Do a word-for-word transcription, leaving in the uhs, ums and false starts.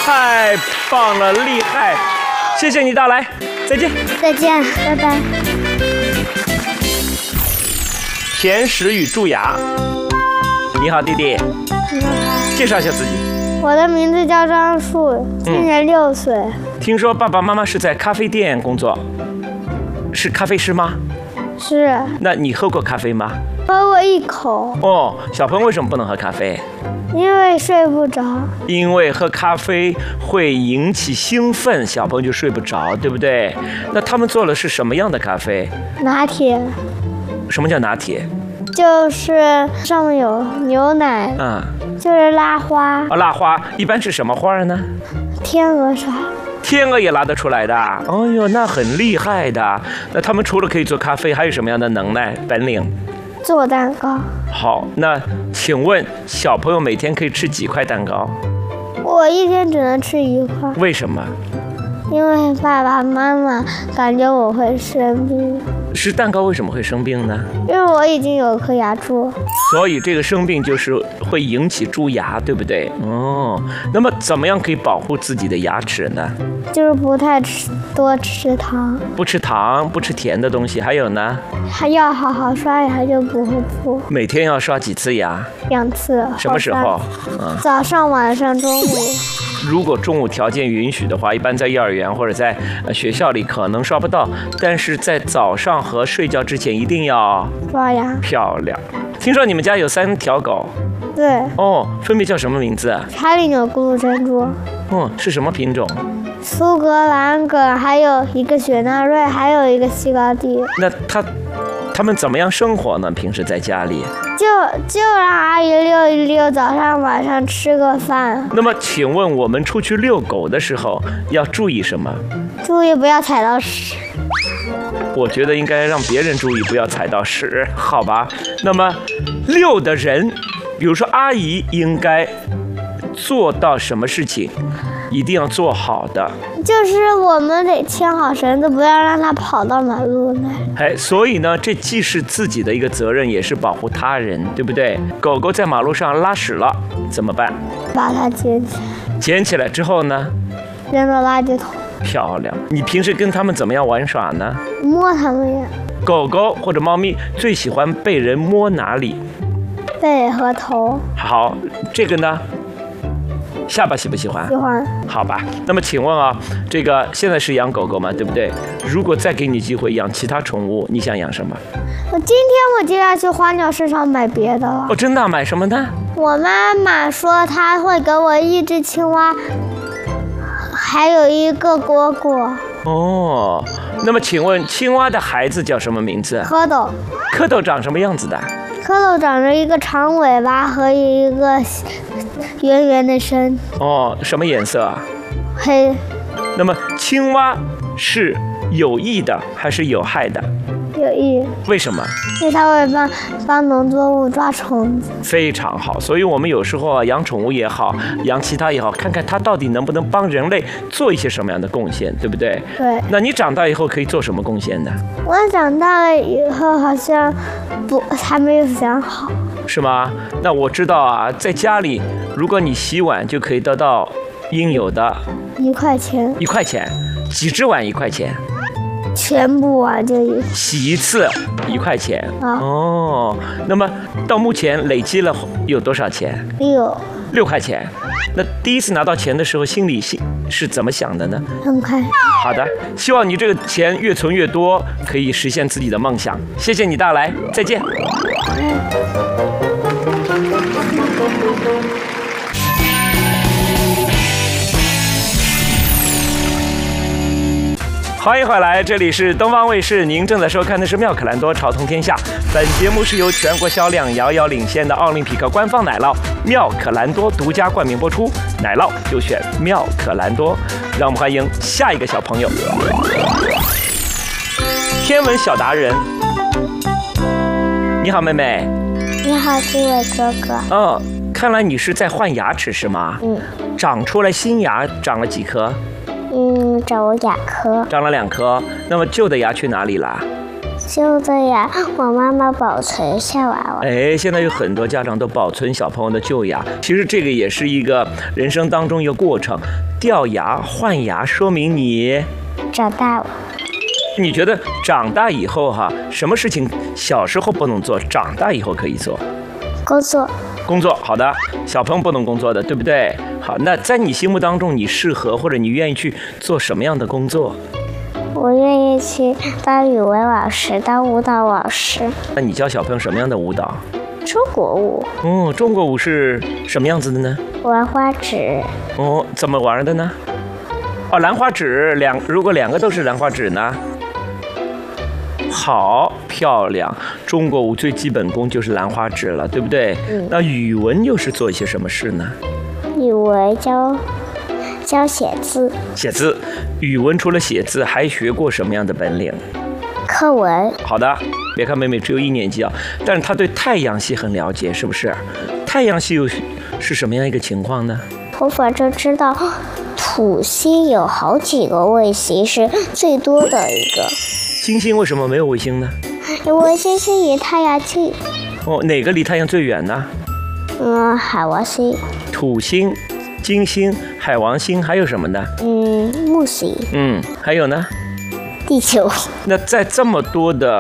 太棒了，厉害！谢谢你到来，再见。 再见，拜拜。 甜食与蛀牙。你好，弟弟。 你好。 介绍一下自己。 我的名字叫张树，今年六岁。嗯、 听说爸爸妈妈是在咖啡店工作，是咖啡师吗？ 是。 那你喝过咖啡吗？ 喝过一口。 哦，小朋友为什么不能喝咖啡？ 因为睡不着。 因为喝咖啡会引起兴奋，小朋友就睡不着，对不对？那他们做的是什么样的咖啡？ 拿铁。 什么叫拿铁？ 就是上面有牛奶。 嗯。 就是拉花。 哦，拉花一般是什么花呢？ 天鹅沙。 天鹅也拉得出来的。哦呦，那很厉害的。那他们除了可以做咖啡，还有什么样的能耐本领？ 做蛋糕。 好，那请问小朋友每天可以吃几块蛋糕？ 我一天只能吃一块。 为什么？ 因为爸爸妈妈感觉我会生病。 吃蛋糕为什么会生病呢？ 因为我已经有颗牙蛀。 所以这个生病就是会引起蛀牙，对不对？哦，那么怎么样可以保护自己的牙齿呢？ 就是不太吃多吃糖。不吃糖，不吃甜的东西，还有呢？ 还要好好刷牙，就不会蛀。 每天要刷几次牙？ 两次。 什么时候？ 嗯、早上、晚上、中午。 如果中午条件允许的话，一般在幼儿园或者在学校里可能刷不到，但是在早上和睡觉之前一定要刷牙。 漂亮。听说你们家有三条狗？ 对。 哦，分别叫什么名字啊？ 查理纽咕噜珍珠。 嗯，是什么品种？ 苏格兰梗，还有一个雪纳瑞，还有一个西高地。 那它，它们怎么样生活呢？平时在家里？ 就就让阿姨遛一遛，早上晚上吃个饭。 那么，请问我们出去遛狗的时候要注意什么？ 注意不要踩到屎。 我觉得应该让别人注意不要踩到屎，好吧？那么，遛的人，比如说阿姨，应该做到什么事情？一定要做好的， 就是我们得牵好绳子，不要让它跑到马路来。 哎，所以呢，这既是自己的一个责任，也是保护他人，对不对？狗狗在马路上拉屎了，怎么办？ 把它捡起来。 捡起来之后呢？ 扔到垃圾桶。 漂亮。你平时跟它们怎么样玩耍呢？ 摸它们呀。狗狗或者猫咪最喜欢被人摸哪里？ 背和头。 好，这个呢？下巴喜不喜欢？ 喜欢。 好吧，那么请问啊，这个现在是养狗狗嘛，对不对？如果再给你机会养其他宠物，你想养什么？ 我今天我就要去花鸟市场买别的了。 哦，真的？买什么呢？ 我妈妈说她会给我一只青蛙，还有一个蝈蝈。 哦，那么请问青蛙的孩子叫什么名字？ 蝌蚪。 蝌蚪长什么样子的？ 蝌蚪长着一个长尾巴和一个圆圆的身。 哦，什么颜色啊？ 黑。 那么青蛙是有益的还是有害的？ 有益。 为什么？ 因为它会帮帮农作物抓虫子。 非常好，所以我们有时候啊，养宠物也好，养其他也好，看看它到底能不能帮人类做一些什么样的贡献，对不对？ 对。 那你长大以后可以做什么贡献呢？ 我长大了以后好像不还没有想好。 是吗？那我知道啊，在家里，如果你洗碗，就可以得到应有的一块钱。 一块钱，几只碗一块钱？ 全部碗就一洗一次一块钱。 啊。 哦，那么到目前累积了有多少钱？ 六。 六块钱。那第一次拿到钱的时候，心里心是怎么想的呢？ 很开心。 好的，希望你这个钱越存越多，可以实现自己的梦想。谢谢你大来，再见。欢迎回来，这里是东方卫视，您正在收看的是妙可蓝多朝通天下。本节目是由全国销量遥遥领先的奥林匹克官方奶酪妙可蓝多独家冠名播出，奶酪就选妙可蓝多。让我们欢迎下一个小朋友，天文小达人。你好，妹妹。 你好，志伟哥哥。 哦，看来你是在换牙齿是吗？ 嗯。 长出来新牙，长了几颗？ 嗯，长了两颗。 长了两颗。那么旧的牙去哪里了？ 就这样，我妈妈保存下娃娃。 哎，现在有很多家长都保存小朋友的旧牙，其实这个也是一个人生当中一个过程。掉牙换牙，说明你长大了。 你觉得长大以后哈，什么事情小时候不能做，长大以后可以做？ 工作。 工作，好的，小朋友不能工作的，对不对？好，那在你心目当中，你适合或者你愿意去做什么样的工作？ 我愿意去当语文老师，当舞蹈老师。 那你教小朋友什么样的舞蹈？ 中国舞。 哦，中国舞是什么样子的呢？ 兰花指。 哦，怎么玩的呢？哦，兰花指两，如果两个都是兰花指呢？好漂亮！中国舞最基本功就是兰花指了，对不对？嗯。那语文又是做一些什么事呢？ 语文教教写字。 写字，语文除了写字，还学过什么样的本领？ 课文。 好的，别看妹妹只有一年级啊，但是她对太阳系很了解，是不是？太阳系又是什么样一个情况呢？ 我反正知道，土星有好几个卫星，是最多的一个。 金星为什么没有卫星呢？ 因为金星离太阳近。 哦，哪个离太阳最远呢？ 嗯，海王星。 土星、金星、海王星，还有什么呢？ 嗯，木星。 嗯，还有呢？ 地球。 那在这么多的